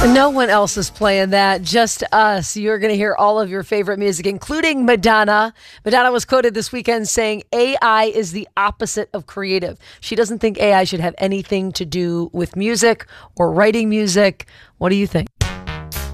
No one else is playing that, just us. You're going to hear all of your favorite music, including Madonna. Madonna was quoted this weekend saying AI is the opposite of creative. She doesn't think AI should have anything to do with music or writing music. What do you think?